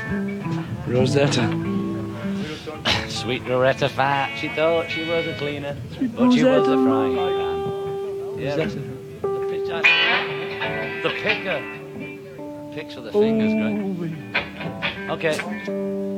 Rosetta. Sweet Loretta Fat. She thought she was a cleaner, but she was a frying pan. Yeah, Rosetta. the picker. Picks with the fingers, great. Okay.